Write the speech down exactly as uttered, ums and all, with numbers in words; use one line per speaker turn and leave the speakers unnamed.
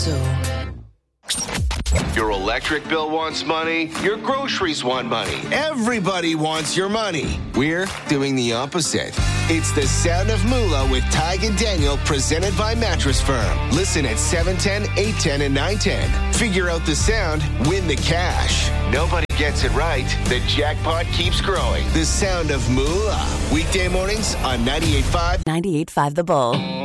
Your electric bill wants money. Your groceries want money. Everybody wants your money. We're doing the opposite. It's the Sound of Moolah with Tig and Daniel, presented by Mattress Firm. Listen at seven ten, eight ten, and nine ten. Figure out the sound, win the cash. Nobody gets it right. The jackpot keeps growing. The Sound of Moolah. Weekday mornings on ninety-eight point five.
ninety-eight point five The Bull.